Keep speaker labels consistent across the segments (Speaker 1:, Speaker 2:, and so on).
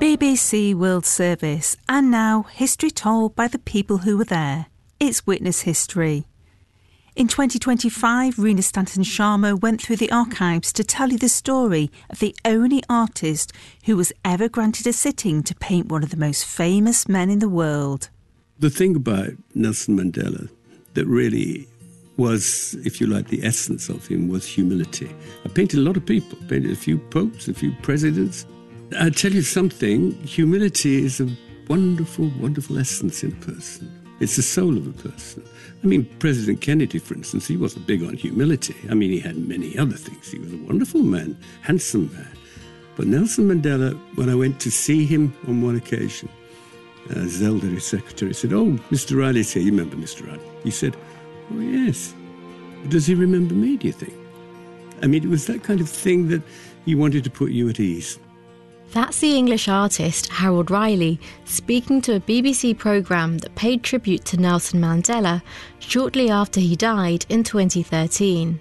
Speaker 1: BBC World Service, and now history told by the people who were there. It's Witness History. In 2025, Reena Stanton Sharma went through the archives to tell you the story of the only artist who was ever granted a sitting to paint one of the most famous men in the world.
Speaker 2: The thing about Nelson Mandela that really was, if you like, the essence of him was humility. I painted a lot of people, painted a few popes, a few presidents. I tell you something, humility is a wonderful, wonderful essence in a person. It's the soul of a person. I mean, President Kennedy, for instance, he wasn't big on humility. I mean, he had many other things. He was a wonderful man, handsome man. But Nelson Mandela, when I went to see him on one occasion, Zelda, his secretary, said, "Oh, Mr. Riley's here. You remember Mr. Riley?" He said, "Oh, yes." "Does he remember me, do you think?" I mean, it was that kind of thing that he wanted to put you at ease.
Speaker 3: That's the English artist Harold Riley speaking to a BBC programme that paid tribute to Nelson Mandela shortly after he died in 2013.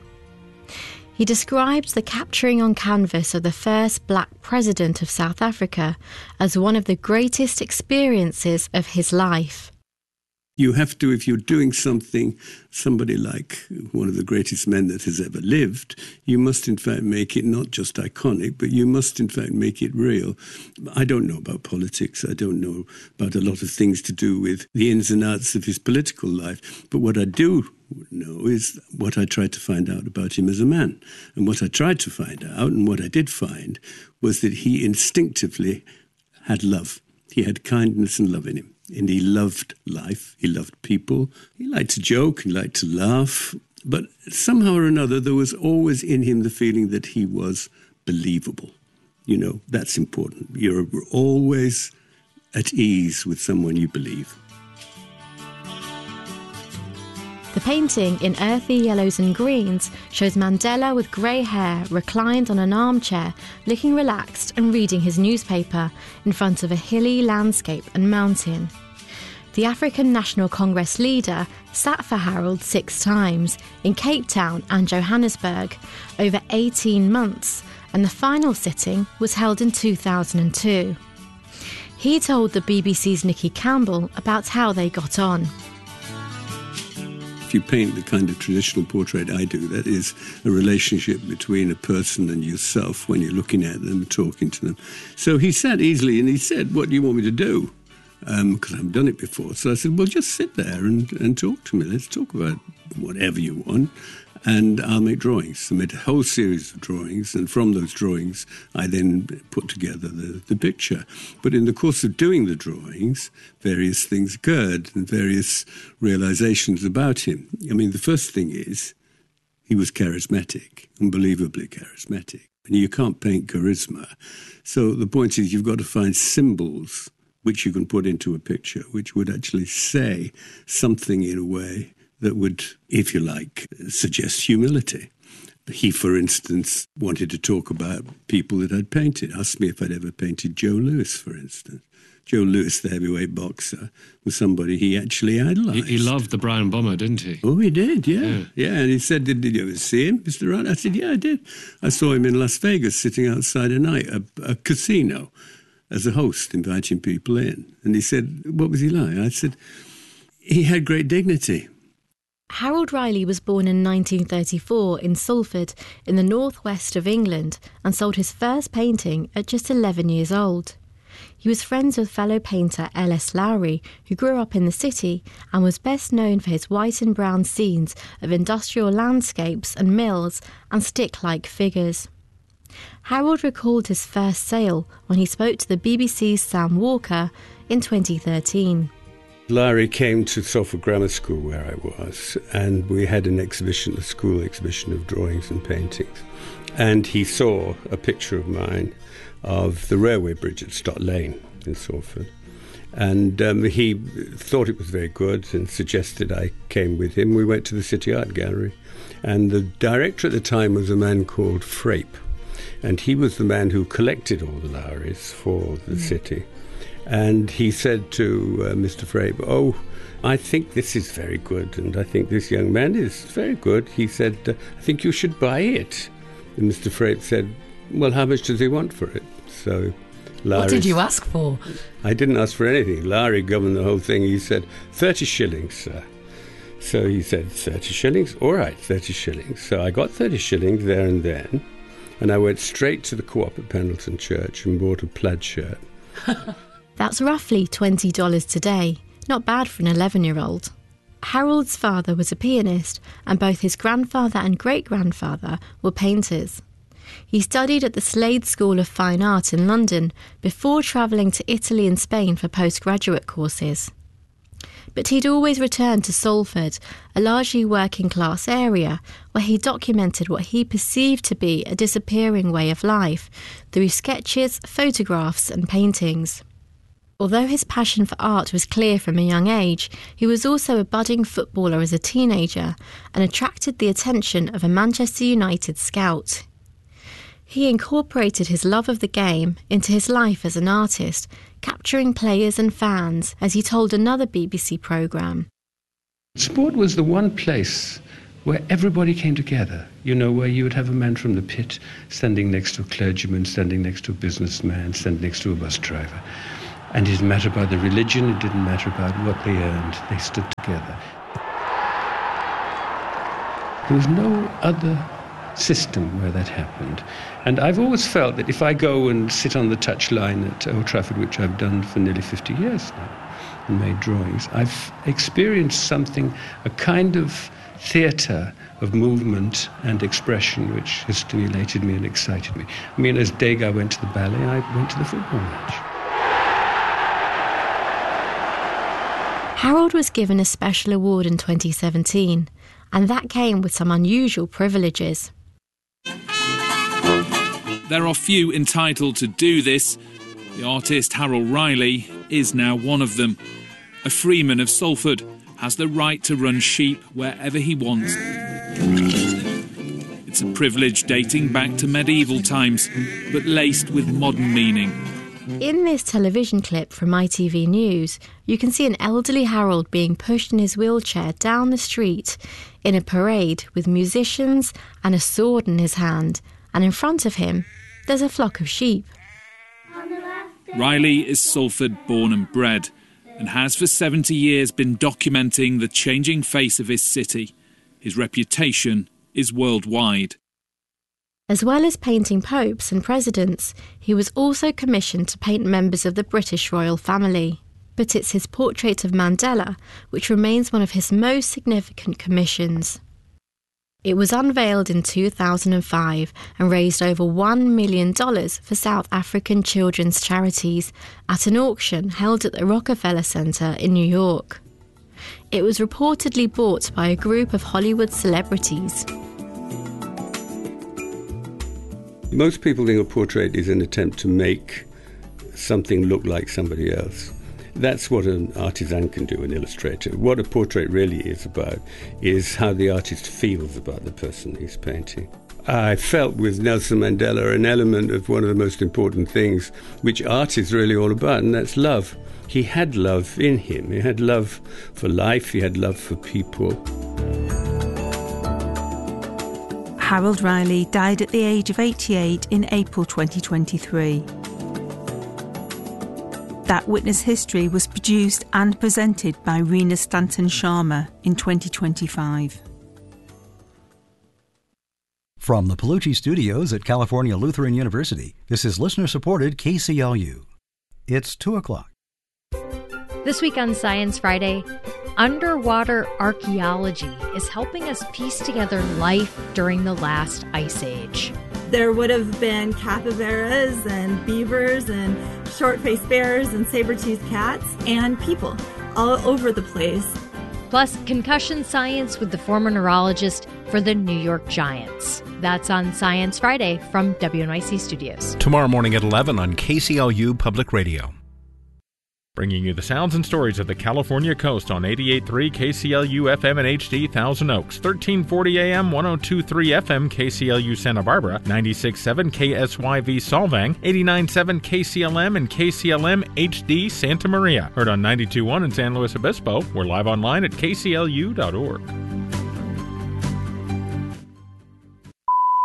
Speaker 3: He described the capturing on canvas of the first black president of South Africa as one of the greatest experiences of his life.
Speaker 2: You have to, if you're doing somebody like one of the greatest men that has ever lived, you must in fact make it not just iconic, but you must in fact make it real. I don't know about politics. I don't know about a lot of things to do with the ins and outs of his political life. But what I do know is what I tried to find out about him as a man. And what I tried to find out, and what I did find, was that he instinctively had love. He had kindness and love in him. And he loved life, he loved people, he liked to joke, he liked to laugh. But somehow or another, there was always in him the feeling that he was believable. You know, that's important. You're always at ease with someone you believe.
Speaker 3: The painting in earthy yellows and greens shows Mandela with grey hair reclined on an armchair, looking relaxed and reading his newspaper in front of a hilly landscape and mountain. The African National Congress leader sat for Harold 6 times in Cape Town and Johannesburg over 18 months, and the final sitting was held in 2002. He told the BBC's Nicky Campbell about how they got on.
Speaker 2: If you paint the kind of traditional portrait I do, that is a relationship between a person and yourself when you're looking at them and talking to them. So he sat easily and he said, "What do you want me to do?" Because I haven't done it before. So I said, "Well, just sit there and talk to me. Let's talk about whatever you want. And I'll make drawings." I made a whole series of drawings, and from those drawings, I then put together the picture. But in the course of doing the drawings, various things occurred and various realizations about him. I mean, the first thing is, he was charismatic, unbelievably charismatic. And you can't paint charisma. So the point is, you've got to find symbols which you can put into a picture, which would actually say something in a way that would, if you like, suggest humility. He, for instance, wanted to talk about people that I'd painted. Asked me if I'd ever painted Joe Louis, for instance. Joe Louis, the heavyweight boxer, was somebody he actually idolised.
Speaker 4: He loved the Brown Bomber, didn't he?
Speaker 2: Oh, he did, yeah. And he said, did you ever see him, Mr. Wright? I said, yeah, I did. I saw him in Las Vegas sitting outside a casino as a host, inviting people in. And he said, what was he like? I said, he had great dignity.
Speaker 3: Harold Riley was born in 1934 in Salford, in the northwest of England, and sold his first painting at just 11 years old. He was friends with fellow painter L.S. Lowry, who grew up in the city and was best known for his white and brown scenes of industrial landscapes and mills and stick-like figures. Harold recalled his first sale when he spoke to the BBC's Sam Walker in 2013.
Speaker 2: Larry came to Salford Grammar School where I was, and we had an exhibition, a school exhibition of drawings and paintings. And he saw a picture of mine of the railway bridge at Stott Lane in Salford. And he thought it was very good and suggested I came with him. We went to the City Art Gallery, and the director at the time was a man called Frape, and he was the man who collected all the Lowrys for the city. And he said to Mr. Frape, "Oh, I think this is very good, and I think this young man is very good." He said, "I think you should buy it." And Mr. Frape said, "Well, how much does he want for it?" So
Speaker 5: What did you ask for?
Speaker 2: I didn't ask for anything. Larry governed the whole thing. He said, 30 shillings, sir. So he said, 30 shillings? All right, 30 shillings. So I got 30 shillings there and then, and I went straight to the Co-op at Pendleton Church and bought a plaid shirt.
Speaker 3: That's roughly $20 today. Not bad for an 11-year-old. Harold's father was a pianist, and both his grandfather and great-grandfather were painters. He studied at the Slade School of Fine Art in London before travelling to Italy and Spain for postgraduate courses. But he'd always returned to Salford, a largely working-class area, where he documented what he perceived to be a disappearing way of life through sketches, photographs and paintings. Although his passion for art was clear from a young age, he was also a budding footballer as a teenager and attracted the attention of a Manchester United scout. He incorporated his love of the game into his life as an artist, capturing players and fans, as he told another BBC programme.
Speaker 2: Sport was the one place where everybody came together, where you would have a man from the pit standing next to a clergyman, standing next to a businessman, standing next to a bus driver. And it didn't matter about the religion, it didn't matter about what they earned, they stood together. There was no other system where that happened. And I've always felt that if I go and sit on the touchline at Old Trafford, which I've done for nearly 50 years now, and made drawings, I've experienced something, a kind of theatre of movement and expression which has stimulated me and excited me. I mean, as Degas went to the ballet, I went to the football match.
Speaker 3: Harold was given a special award in 2017, and that came with some unusual privileges.
Speaker 6: There are few entitled to do this. The artist Harold Riley is now one of them. A freeman of Salford has the right to run sheep wherever he wants. It's a privilege dating back to medieval times, but laced with modern meaning.
Speaker 3: In this television clip from ITV News, you can see an elderly Harold being pushed in his wheelchair down the street in a parade with musicians and a sword in his hand, and in front of him there's a flock of sheep.
Speaker 6: Riley is Salford born and bred, and has for 70 years been documenting the changing face of his city. His reputation is worldwide.
Speaker 3: As well as painting popes and presidents, he was also commissioned to paint members of the British royal family. But it's his portrait of Mandela which remains one of his most significant commissions. It was unveiled in 2005 and raised over $1 million for South African children's charities at an auction held at the Rockefeller Center in New York. It was reportedly bought by a group of Hollywood celebrities.
Speaker 2: Most people think a portrait is an attempt to make something look like somebody else. That's what an artisan can do, an illustrator. What a portrait really is about is how the artist feels about the person he's painting. I felt with Nelson Mandela an element of one of the most important things which art is really all about, and that's love. He had love in him. He had love for life. He had love for people.
Speaker 1: Harold Riley died at the age of 88 in April 2023. That Witness History was produced and presented by Rena Stanton Sharma in 2025.
Speaker 7: From the Palucci Studios at California Lutheran University, this is listener-supported KCLU. It's 2 o'clock.
Speaker 8: This week on Science Friday, underwater archaeology is helping us piece together life during the last ice age.
Speaker 9: There would have been capybaras and beavers and short-faced bears and saber-toothed cats and people all over the place.
Speaker 8: Plus, concussion science with the former neurologist for the New York Giants. That's on Science Friday from WNYC Studios.
Speaker 10: Tomorrow morning at 11 on KCLU Public Radio. Bringing you the sounds and stories of the California coast on 88.3 KCLU FM and HD Thousand Oaks, 1340 AM, 102.3 FM KCLU Santa Barbara, 96.7 KSYV Solvang, 89.7 KCLM and KCLM HD Santa Maria. Heard on 92.1 in San Luis Obispo. We're live online at kclu.org.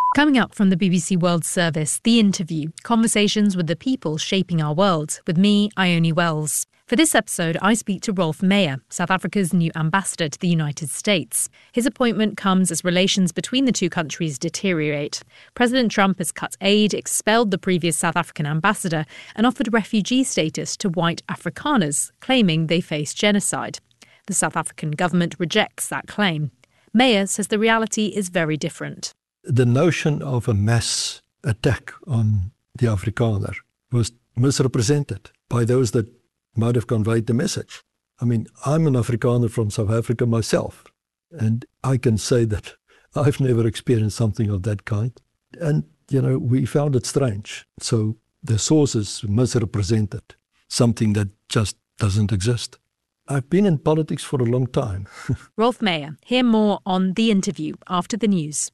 Speaker 5: Coming up from the BBC World Service, The Interview, conversations with the people shaping our world, with me, Ione Wells. For this episode, I speak to Rolf Meyer, South Africa's new ambassador to the United States. His appointment comes as relations between the two countries deteriorate. President Trump has cut aid, expelled the previous South African ambassador, and offered refugee status to white Afrikaners, claiming they face genocide. The South African government rejects that claim. Meyer says the reality is very different.
Speaker 11: The notion of a mass attack on the Afrikaner was misrepresented by those that might have conveyed the message. I mean, I'm an Afrikaner from South Africa myself, and I can say that I've never experienced something of that kind. And, we found it strange. So the sources misrepresented something that just doesn't exist. I've been in politics for a long time.
Speaker 5: Rolf Meyer. Hear more on The Interview after the news.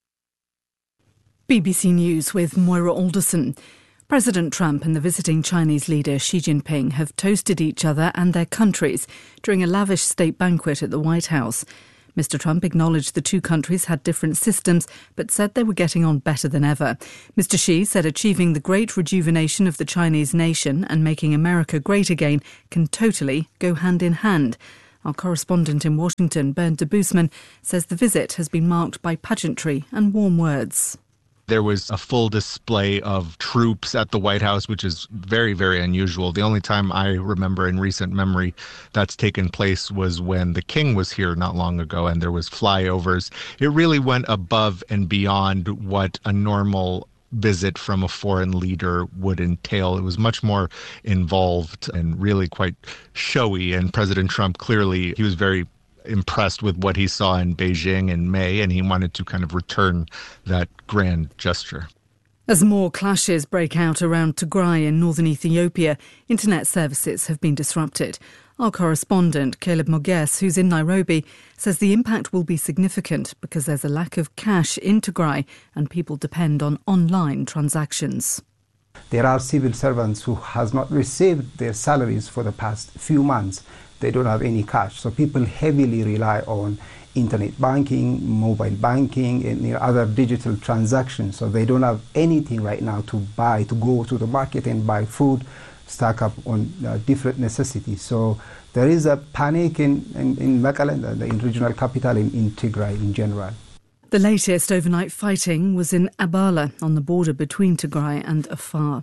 Speaker 1: BBC News with Moira Alderson. President Trump and the visiting Chinese leader Xi Jinping have toasted each other and their countries during a lavish state banquet at the White House. Mr. Trump acknowledged the two countries had different systems, but said they were getting on better than ever. Mr. Xi said achieving the great rejuvenation of the Chinese nation and making America great again can totally go hand in hand. Our correspondent in Washington, Bernd de Boosman, says the visit has been marked by pageantry and warm words.
Speaker 12: There was a full display of troops at the White House, which is very, very unusual. The only time I remember in recent memory that's taken place was when the king was here not long ago and there was flyovers. It really went above and beyond what a normal visit from a foreign leader would entail. It was much more involved and really quite showy. And President Trump, clearly, he was very impressed with what he saw in Beijing in May, and he wanted to kind of return that grand gesture.
Speaker 1: As more clashes break out around Tigray in northern Ethiopia, internet services have been disrupted. Our correspondent, Caleb Moges, who's in Nairobi, says the impact will be significant because there's a lack of cash in Tigray and people depend on online transactions.
Speaker 13: There are civil servants who has not received their salaries for the past few months. They don't have any cash. So people heavily rely on internet banking, mobile banking, and other digital transactions. So they don't have anything right now to buy, to go to the market and buy food, stack up on different necessities. So there is a panic in Mekelle, the regional capital, in Tigray in general.
Speaker 1: The latest overnight fighting was in Abala on the border between Tigray and Afar.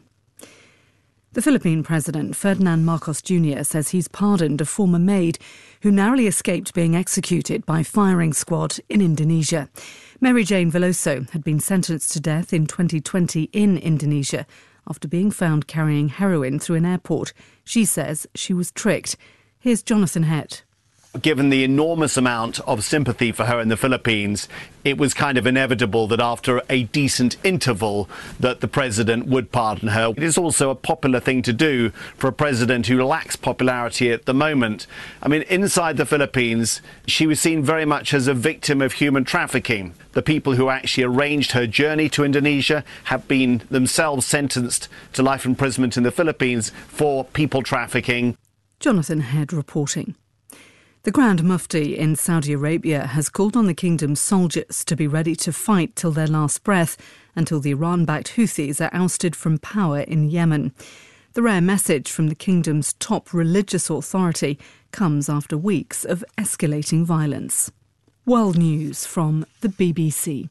Speaker 1: The Philippine President, Ferdinand Marcos Jr., says he's pardoned a former maid who narrowly escaped being executed by firing squad in Indonesia. Mary Jane Veloso had been sentenced to death in 2020 in Indonesia after being found carrying heroin through an airport. She says she was tricked. Here's Jonathan Hett.
Speaker 14: Given the enormous amount of sympathy for her in the Philippines, it was kind of inevitable that after a decent interval that the president would pardon her. It is also a popular thing to do for a president who lacks popularity at the moment. I mean, inside the Philippines, she was seen very much as a victim of human trafficking. The people who actually arranged her journey to Indonesia have been themselves sentenced to life imprisonment in the Philippines for people trafficking.
Speaker 1: Jonathan Head reporting. The Grand Mufti in Saudi Arabia has called on the kingdom's soldiers to be ready to fight till their last breath until the Iran-backed Houthis are ousted from power in Yemen. The rare message from the kingdom's top religious authority comes after weeks of escalating violence. World News from the BBC.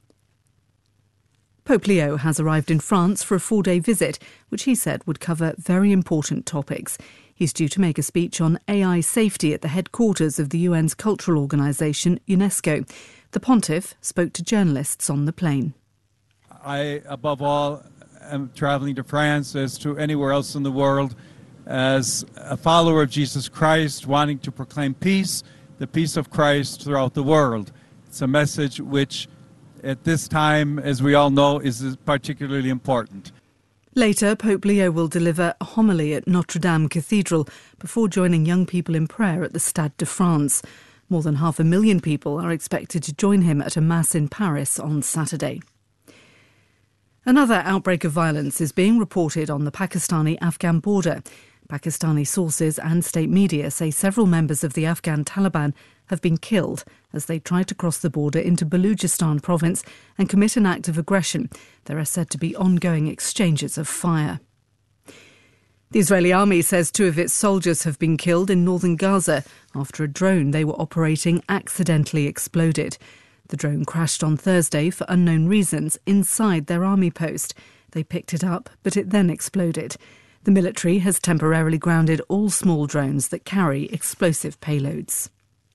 Speaker 1: Pope Leo has arrived in France for a 4-day visit, which he said would cover very important topics. He's due to make a speech on AI safety at the headquarters of the UN's cultural organisation, UNESCO. The pontiff spoke to journalists on the plane.
Speaker 15: I, above all, am travelling to France as to anywhere else in the world as a follower of Jesus Christ, wanting to proclaim peace, the peace of Christ throughout the world. It's a message which, at this time, as we all know, is particularly important.
Speaker 1: Later, Pope Leo will deliver a homily at Notre Dame Cathedral before joining young people in prayer at the Stade de France. More than 500,000 people are expected to join him at a mass in Paris on Saturday. Another outbreak of violence is being reported on the Pakistani-Afghan border. Pakistani sources and state media say several members of the Afghan Taliban
Speaker 16: have been killed as they tried to cross the border into Balochistan province and commit an act of aggression. There are said to be ongoing exchanges of fire. The Israeli army says 2 of its soldiers have been killed in northern Gaza after a drone they were operating accidentally exploded. The drone crashed on Thursday for unknown reasons inside their army post. They picked it up, but it then exploded. The military has temporarily grounded all small drones that carry explosive payloads.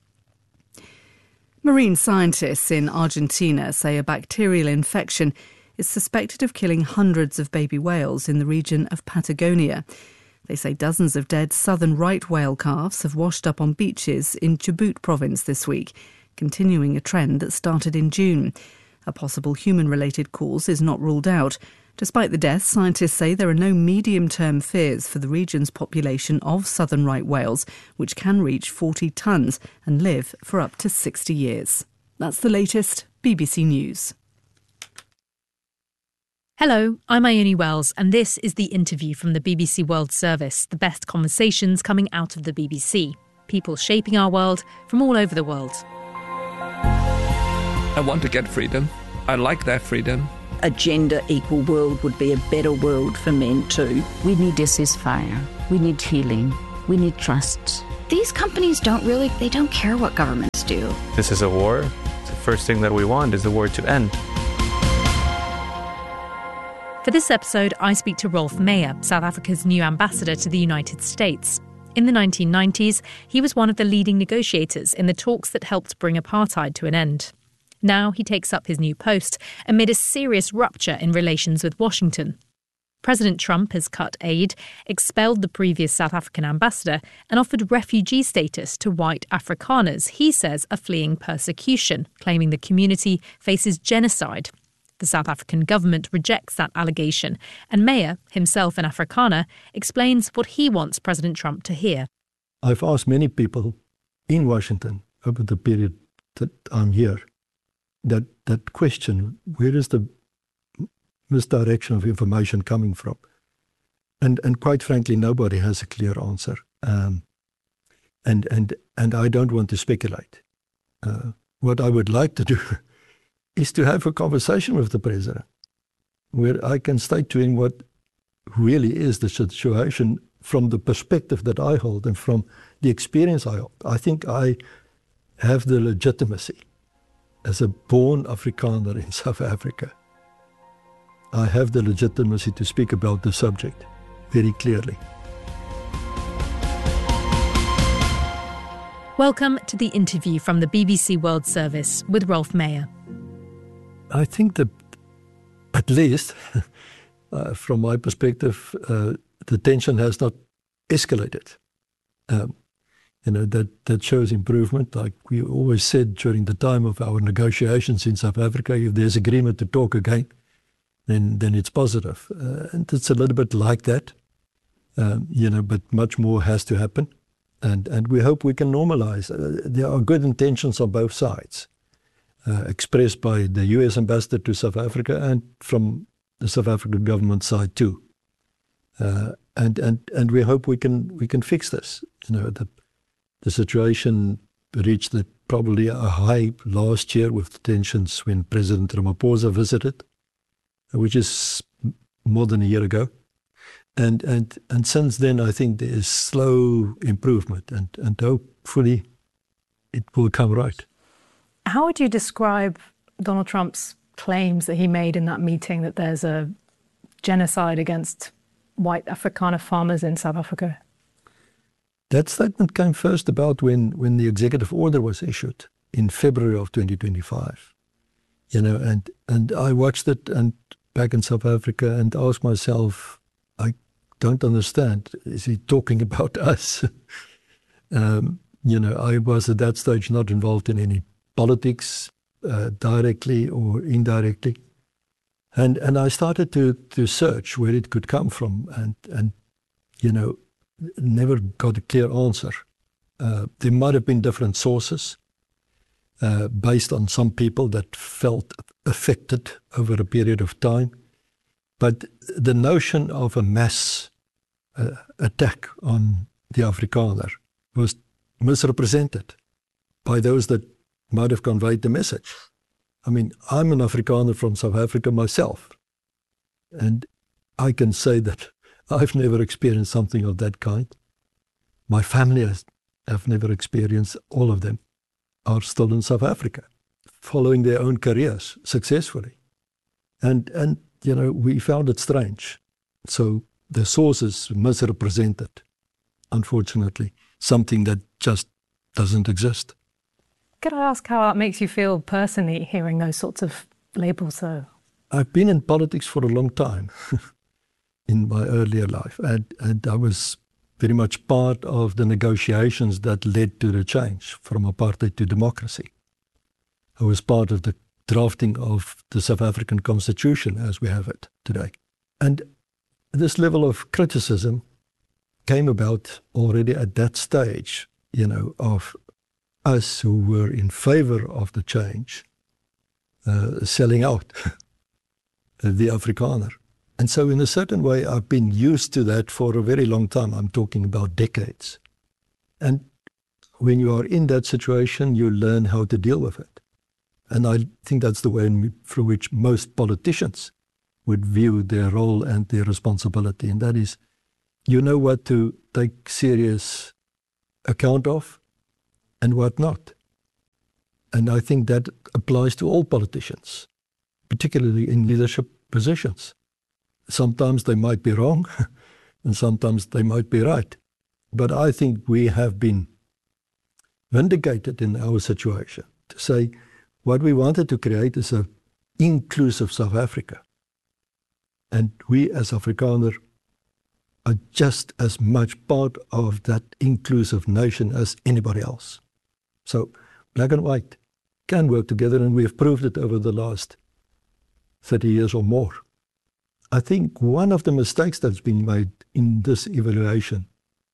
Speaker 16: Marine scientists in Argentina say a bacterial infection is suspected of killing hundreds of baby whales in the region of Patagonia. They say dozens of dead southern right whale calves have washed up on beaches in Chubut province this week, continuing a trend that started in June. A possible human-related cause is not ruled out. Despite the deaths, scientists say there are no medium-term fears for the region's population of southern right whales, which can reach 40 tonnes and live for up to 60 years. That's the latest BBC News.
Speaker 5: Hello, I'm Ione Wells, and this is The Interview from the BBC World Service, the best conversations coming out of the BBC. People shaping our world from all over the world.
Speaker 17: I want to get freedom. I like that freedom.
Speaker 18: A gender-equal world would be a better world for men too.
Speaker 19: We need a ceasefire. We need healing. We need trust.
Speaker 20: These companies don't care what governments do.
Speaker 21: This is a war. The first thing that we want is the war to end.
Speaker 5: For this episode, I speak to Rolf Meyer, South Africa's new ambassador to the United States. In the 1990s, he was one of the leading negotiators in the talks that helped bring apartheid to an end. Now he takes up his new post amid a serious rupture in relations with Washington. President Trump has cut aid, expelled the previous South African ambassador, and offered refugee status to white Afrikaners he says are fleeing persecution, claiming the community faces genocide. The South African government rejects that allegation, and Meyer, himself an Afrikaner, explains what he wants President Trump to hear.
Speaker 11: I've asked many people in Washington over the period that I'm here that question, where is the misdirection of information coming from? And quite frankly, nobody has a clear answer. And I don't want to speculate. What I would like to do is to have a conversation with the president where I can state to him what really is the situation from the perspective that I hold and from the experience I hold. I think I have the legitimacy as a born Afrikaner in South Africa. I have the legitimacy to speak about the subject very clearly.
Speaker 5: Welcome to The Interview from the BBC World Service with Rolf Meyer.
Speaker 11: I think that, at least, from my perspective, the tension has not escalated. That shows improvement. Like we always said during the time of our negotiations in South Africa, if there's agreement to talk again, then it's positive. And it's a little bit like that, but much more has to happen. And we hope we can normalize. There are good intentions on both sides. Expressed by the US ambassador to South Africa and from the South African government side too, and we hope we can fix this. The situation reached probably a high last year with tensions when President Ramaphosa visited, which is more than a year ago, and since then I think there is slow improvement, and hopefully it will come right.
Speaker 22: How would you describe Donald Trump's claims that he made in that meeting that there's a genocide against white Afrikaner farmers in South Africa?
Speaker 11: That statement came first about when the executive order was issued in February of 2025. And I watched it and back in South Africa and asked myself, I don't understand. Is he talking about us? I was at that stage not involved in any politics, directly or indirectly. And I started to search where it could come from and never got a clear answer. There might have been different sources based on some people that felt affected over a period of time. But the notion of a mass attack on the Afrikaner was misrepresented by those that might have conveyed the message. I mean, I'm an Afrikaner from South Africa myself, and I can say that I've never experienced something of that kind. My family have never experienced. All of them are still in South Africa, following their own careers successfully. And you know, we found it strange. So the sources misrepresented, unfortunately, something that just doesn't exist.
Speaker 22: Could I ask how that makes you feel personally, hearing those sorts of labels, though?
Speaker 11: I've been in politics for a long time in my earlier life, and I was very much part of the negotiations that led to the change from apartheid to democracy. I was part of the drafting of the South African Constitution as we have it today. And this level of criticism came about already at that stage, you know, of us who were in favor of the change, selling out the Afrikaner. And so in a certain way, I've been used to that for a very long time. I'm talking about decades. And when you are in that situation, you learn how to deal with it. And I think that's the way through which most politicians would view their role and their responsibility. And that is, you know what to take serious account of and what not. And I think that applies to all politicians, particularly in leadership positions. Sometimes they might be wrong, and sometimes they might be right. But I think we have been vindicated in our situation to say what we wanted to create is an inclusive South Africa. And we as Afrikaner are just as much part of that inclusive nation as anybody else. So black and white can work together, and we have proved it over the last 30 years or more. I think one of the mistakes that's been made in this evaluation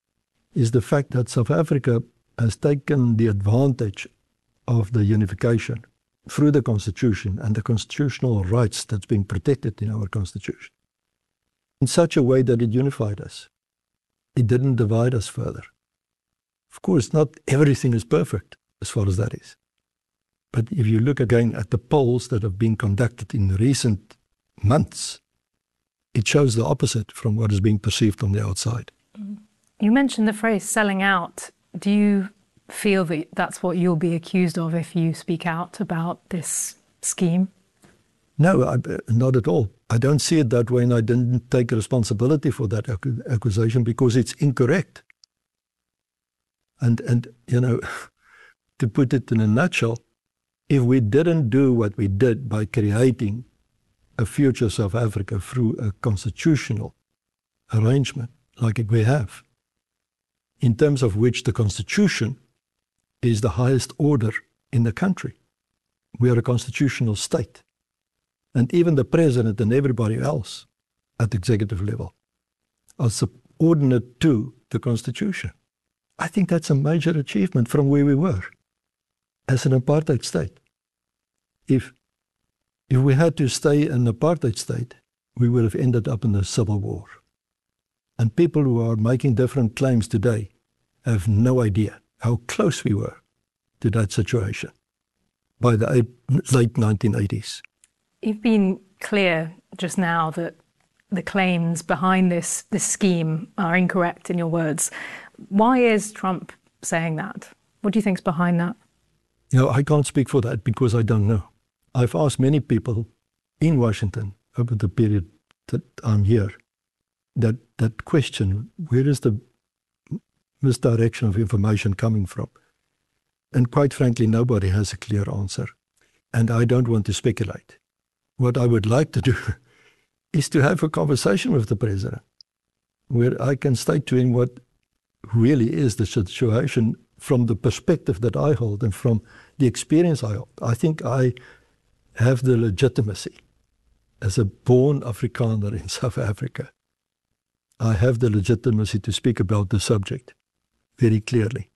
Speaker 11: is the fact that South Africa has taken the advantage of the unification through the Constitution and the constitutional rights that's being protected in our Constitution in such a way that it unified us. It didn't divide us further. Of course, not everything is perfect as far as that is. But if you look again at the polls that have been conducted in recent months, it shows the opposite from what is being perceived on the outside.
Speaker 22: You mentioned the phrase selling out. Do you feel that that's what you'll be accused of if you speak out about this scheme?
Speaker 11: No, not at all. I don't see it that way, and I didn't take responsibility for that accusation because it's incorrect. And you know, to put it in a nutshell, if we didn't do what we did by creating a future South Africa through a constitutional arrangement like we have, in terms of which the Constitution is the highest order in the country. We are a constitutional state. And even the president and everybody else at the executive level are subordinate to the Constitution. I think that's a major achievement from where we were as an apartheid state. If we had to stay an apartheid state, we would have ended up in a civil war. And people who are making different claims today have no idea how close we were to that situation by the late 1980s.
Speaker 22: You've been clear just now that the claims behind this scheme are incorrect, in your words. Why is Trump saying that? What do you think is behind that?
Speaker 11: You know, I can't speak for that because I don't know. I've asked many people in Washington over the period that I'm here that question, where is the misdirection of information coming from? And quite frankly, nobody has a clear answer. And I don't want to speculate. What I would like to do is to have a conversation with the president where I can state to him what really is the situation from the perspective that I hold and from the experience I hold. I think I have the legitimacy as a born Afrikaner in South Africa. I have the legitimacy to speak about the subject very clearly.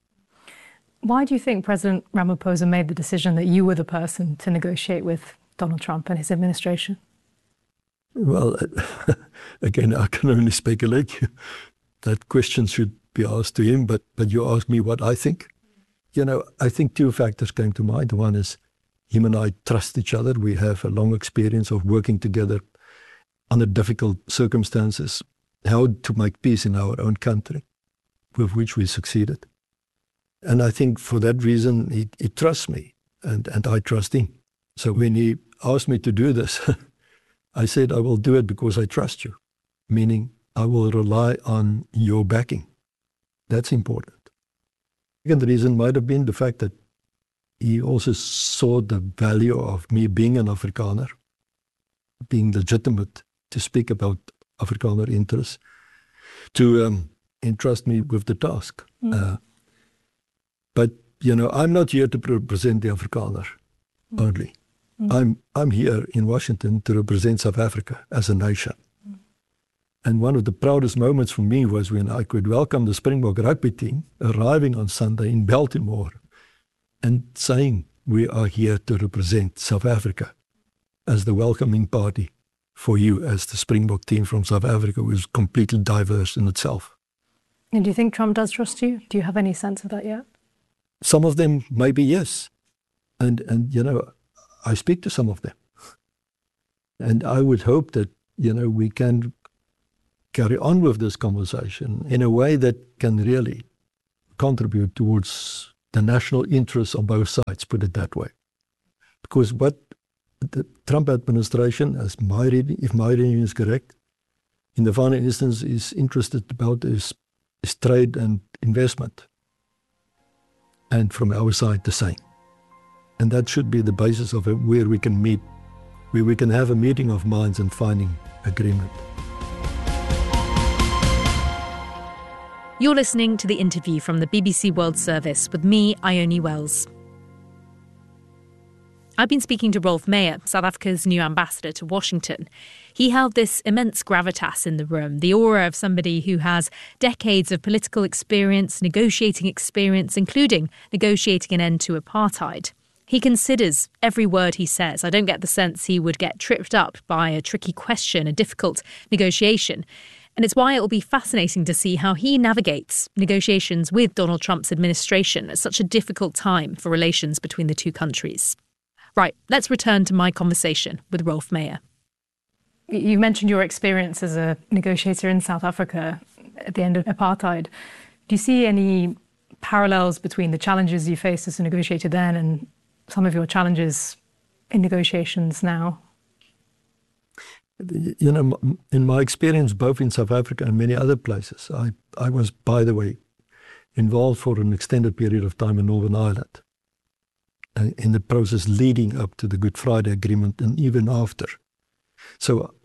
Speaker 22: Why do you think President Ramaphosa made the decision that you were the person to negotiate with Donald Trump and his administration?
Speaker 11: Well, again, I can only speculate. That question should be asked to him, but you ask me what I think. I think two factors came to mind. One is him and I trust each other. We have a long experience of working together under difficult circumstances, how to make peace in our own country, with which we succeeded. And I think for that reason, he trusts me, and I trust him. So when he asked me to do this, I said, I will do it because I trust you, meaning I will rely on your backing. That's important. The second reason might have been the fact that he also saw the value of me being an Afrikaner, being legitimate to speak about Afrikaner interests, to entrust me with the task. But, I'm not here to represent the Afrikaner only. I'm here in Washington to represent South Africa as a nation. And one of the proudest moments for me was when I could welcome the Springbok rugby team arriving on Sunday in Baltimore and saying, we are here to represent South Africa as the welcoming party for you as the Springbok team from South Africa, who is completely diverse in itself.
Speaker 22: And do you think Trump does trust you? Do you have any sense of that yet?
Speaker 11: Some of them maybe yes. And I speak to some of them. And I would hope that, we can carry on with this conversation in a way that can really contribute towards the national interests on both sides, put it that way. Because what the Trump administration, if my reading is correct, in the final instance is interested about is trade and investment. And from our side, the same. And that should be the basis of it, where we can meet, where we can have a meeting of minds and finding agreement.
Speaker 5: You're listening to The Interview from the BBC World Service with me, Ione Wells. I've been speaking to Rolf Meyer, South Africa's new ambassador to Washington. He held this immense gravitas in the room, the aura of somebody who has decades of political experience, negotiating experience, including negotiating an end to apartheid. He considers every word he says. I don't get the sense he would get tripped up by a tricky question, a difficult negotiation. And it's why it will be fascinating to see how he navigates negotiations with Donald Trump's administration at such a difficult time for relations between the two countries. Right, let's return to my conversation with Rolf Meyer.
Speaker 22: You mentioned your experience as a negotiator in South Africa at the end of apartheid. Do you see any parallels between the challenges you faced as a negotiator then and some of your challenges in negotiations now?
Speaker 11: In my experience, both in South Africa and many other places, I was, by the way, involved for an extended period of time in Northern Ireland, in the process leading up to the Good Friday Agreement and even after. So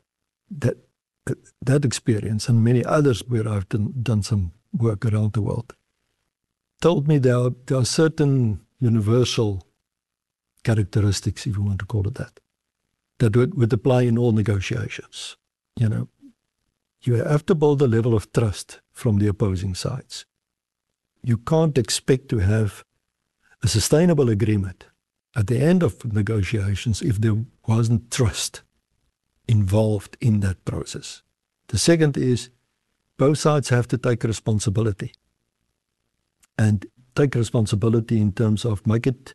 Speaker 11: that experience and many others where I've done some work around the world told me there are certain universal characteristics, if you want to call it that would apply in all negotiations. You have to build a level of trust from the opposing sides. You can't expect to have a sustainable agreement at the end of negotiations if there wasn't trust involved in that process. The second is both sides have to take responsibility, and take responsibility in terms of make it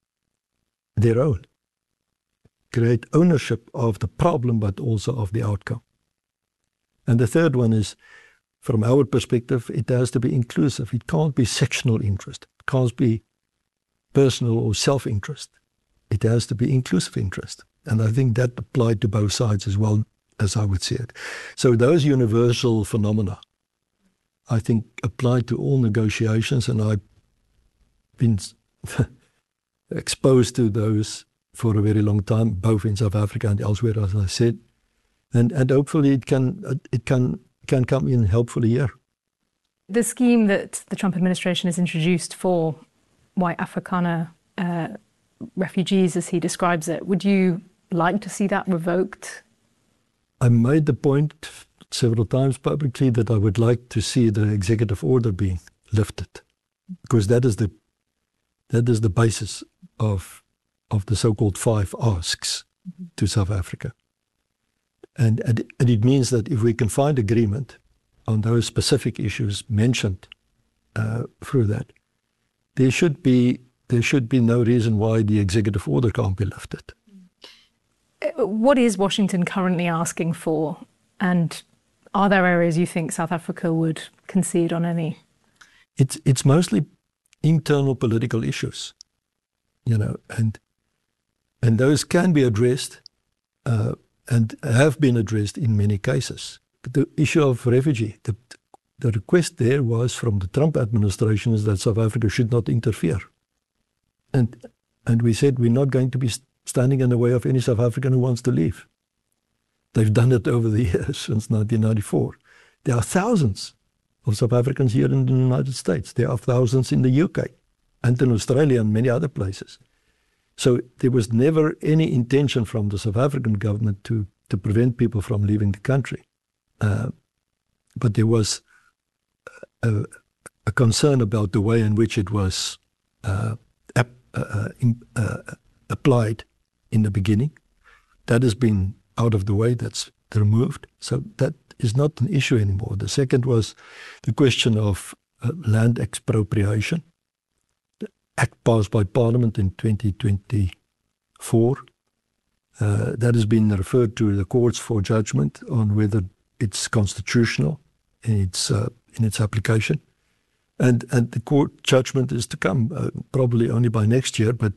Speaker 11: their own. Create ownership of the problem, but also of the outcome. And the third one is, from our perspective, it has to be inclusive. It can't be sectional interest. It can't be personal or self-interest. It has to be inclusive interest. And I think that applied to both sides as well, as I would see it. So those universal phenomena, I think, apply to all negotiations, and I've been exposed to those for a very long time, both in South Africa and elsewhere, as I said. And hopefully it can come in helpfully here.
Speaker 22: The scheme that the Trump administration has introduced for white Afrikaner refugees, as he describes it, would you like to see that revoked?
Speaker 11: I made the point several times publicly that I would like to see the executive order being lifted, because that is the basis of the so-called 5 asks to South Africa. And it means that if we can find agreement on those specific issues mentioned through that, there should be no reason why the executive order can't be lifted.
Speaker 22: What is Washington currently asking for? And are there areas you think South Africa would concede on any?
Speaker 11: It's mostly internal political issues, and those can be addressed and have been addressed in many cases. But the issue of refugee, the request there was from the Trump administration is that South Africa should not interfere. And we said we're not going to be standing in the way of any South African who wants to leave. They've done it over the years since 1994. There are thousands of South Africans here in the United States. There are thousands in the UK and in Australia and many other places. So there was never any intention from the South African government to prevent people from leaving the country. But there was a concern about the way in which it was applied in the beginning. That has been out of the way, that's removed. So that is not an issue anymore. The second was the question of land expropriation. The act passed by Parliament in 2024. That has been referred to the courts for judgment on whether it's constitutional in its application. And the court judgment is to come probably only by next year, but